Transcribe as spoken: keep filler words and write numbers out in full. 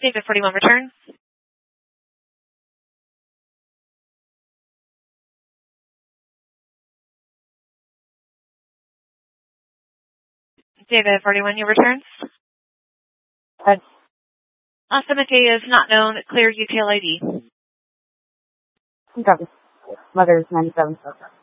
David forty-one return. David forty-one, your returns. Good. Awesome. K is not known. Clear U T L I D. Copy. Mother's ninety-seven.